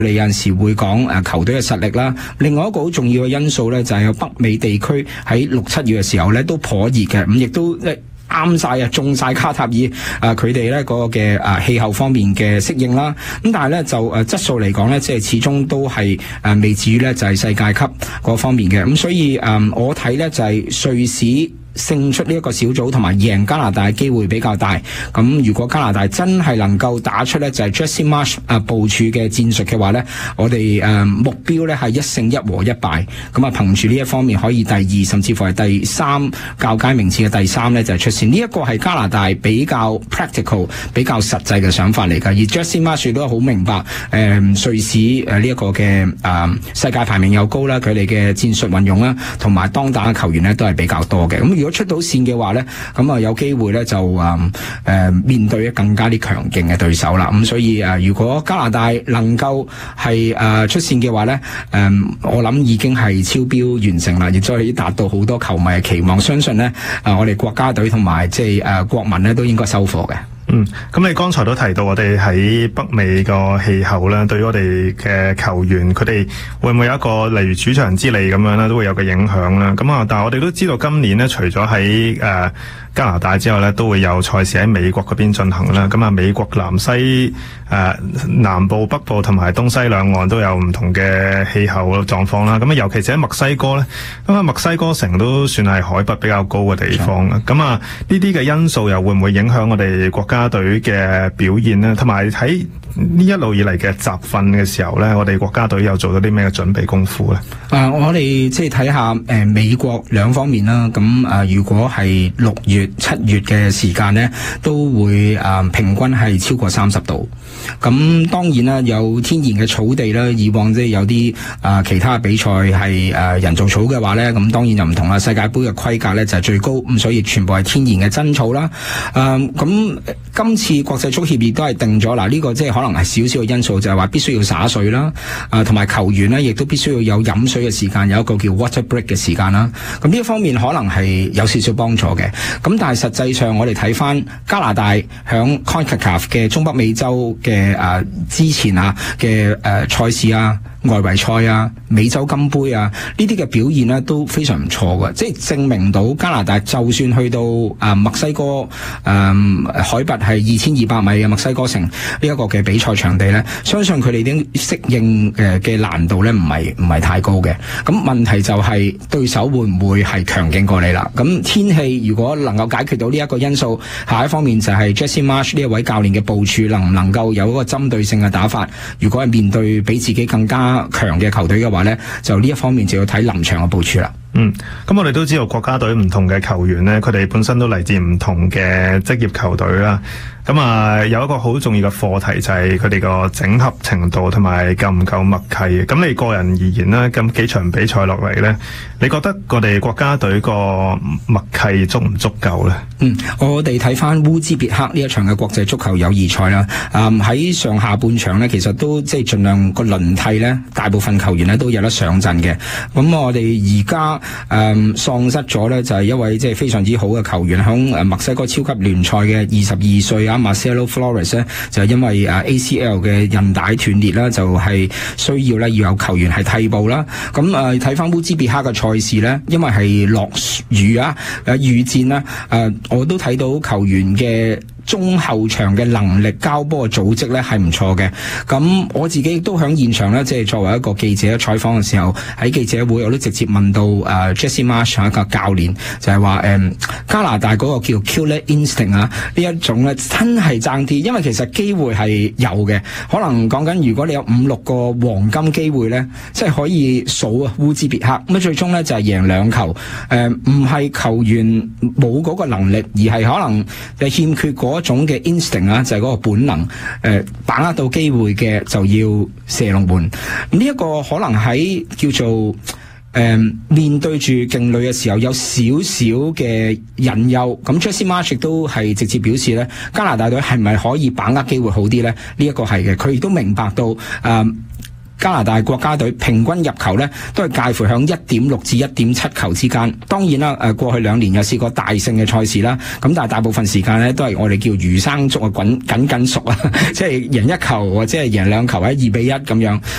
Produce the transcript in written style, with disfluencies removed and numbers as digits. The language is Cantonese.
你有陣時會講球隊嘅實力啦。另外一個好重要嘅因素咧，就係有北美地區喺6、7月嘅時候咧都頗熱嘅，咁亦都啱晒中晒卡塔爾佢哋咧嗰個嘅氣候方面嘅適應啦。咁但係咧就質素嚟講咧，即係始終都係未至於咧就係世界級嗰方面嘅。咁所以我睇咧就係瑞士勝出呢一個小組同埋贏加拿大嘅機會比較大。咁如果加拿大真係能夠打出咧就係 Jesse Marsch 部署嘅戰術嘅話咧，我哋目標咧係1勝1和1敗。咁憑住呢一方面可以第2甚至乎係第3較佳名次嘅第3咧就係出線。呢一個係加拿大比較 practical 比較實際嘅想法嚟㗎。而 Jesse Marsch 都好明白瑞士呢一個嘅世界排名又高啦，佢哋嘅戰術運用啦同埋當打嘅球員咧都係比較多嘅。咁如果出到線嘅話咧，咁有機會咧就面對更加啲強勁嘅對手啦。咁所以如果加拿大能夠係出線嘅話咧，我諗已經係超標完成啦，亦都可以達到好多球迷嘅期望。相信咧我哋國家隊同埋即係國民咧都應該收貨嘅。 咁你剛才都提到我哋喺北美個氣候咧，對於我哋嘅球員，佢哋會唔會有一個例如主場之利咁樣咧，都會有個影響啦。咁但係我哋都知道今年咧，除咗喺加拿大之外咧，都會有賽事喺美國嗰邊進行啦。咁美國南西南部、北部同埋東西兩岸都有唔同嘅氣候狀況啦。咁尤其是喺墨西哥咧，咁墨西哥城都算係海拔比較高嘅地方啦。咁呢啲嘅因素又會唔會影響我哋國家隊嘅表現呢？同埋喺呢一路以嚟嘅集訓嘅時候咧，我哋國家隊有做咗啲咩嘅準備功夫咧？ 我哋即係睇下美國兩方面啦。咁如果係6月、7月嘅時間咧，都會平均係超過30度。咁當然啦，有天然嘅草地啦。以往即係有啲其他嘅比賽係人造草嘅話咧，咁當然就唔同啦。世界盃嘅規格咧就係最高，咁所以全部係天然嘅真草啦。咁今次國際足協亦都係定咗呢個即係可能係少少嘅因素，就係話必須要灑水啦，同埋球員呢亦都必須要有飲水嘅時間，有一個叫 water break 嘅時間啦。咁呢一方面可能係有少少幫助嘅。咁但係實際上我哋睇翻加拿大響 CONCACAF 嘅中北美洲嘅之前嘅賽事外圍賽美洲金杯呢啲嘅表現呢都非常唔錯嘅，即係證明到加拿大就算去到墨西哥海拔係2200米嘅墨西哥城呢一個嘅比賽場地呢，相信佢哋已經適應嘅難度呢唔係太高嘅。咁問題就係對手會唔會係強勁過你啦？咁天氣如果能夠解決到呢一個因素，下一方面就係 Jesse Marsch 呢一位教練嘅部署能唔能夠有一個針對性嘅打法？如果係面對比自己更加強嘅球隊嘅話呢，就呢一方面就要睇臨場嘅部署啦。 咁我哋都知道國家隊唔同嘅球員呢，佢哋本身都嚟自唔同嘅職業球隊啦。咁有一個好重要嘅課題就係佢哋個整合程度同埋夠唔夠默契。咁你個人而言呢，咁幾場比賽落嚟呢，你覺得我哋國家隊個默契足唔足夠呢？ 我哋睇翻烏茲別克呢一場嘅國際足球友誼賽啦。喺上下半場呢，其實都即係盡量個輪替呢，大部分球員呢都有得上陣嘅。咁我哋而家喪失咗呢，就係一位即係非常之好嘅球員，響墨西哥超級聯賽嘅22歲Marcelo Flores 咧，就係因為ACL 嘅韌帶斷裂啦，就係需要咧要有球員係替補啦。咁睇翻烏茲別克嘅賽事咧，因為係落雨雨戰啦，我都睇到球員嘅中後場嘅能力、交波嘅組織咧係唔錯嘅。咁我自己亦都喺現場咧，即係作為一個記者採訪嘅時候，喺記者會我都直接問到Jesse Marsch 一個教練，就係話加拿大嗰個叫 Killer Instinct 呢一種咧真係爭啲，因為其實機會係有嘅，可能講緊如果你有5-6個黃金機會咧，即係可以數烏茲別克咁最終咧就係贏2球。唔係球員冇嗰個能力，而係可能係欠缺嗰種嘅 instinct 就係嗰個本能，把握到機會嘅就要射龍門。呢一個可能喺叫做面對住勁旅嘅時候有少少嘅隱憂。咁 Jesse Marsch 都係直接表示咧，加拿大隊係咪可以把握機會好啲咧？呢一個係嘅，佢亦都明白到加拿大國家隊平均入球咧都係介乎響 1.6 至 1.7 球之間。當然啦，過去2年有試過大勝嘅賽事啦，咁但係大部分時間咧都係我哋叫魚生粥緊熟即係贏1球或者係贏2球或者2-1咁樣。